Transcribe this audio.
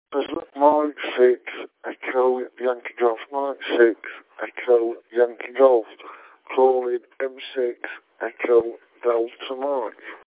Mike 6, Echo Yankee Golf, Mike 6, Echo Yankee Golf, calling M6, Echo Delta Mike.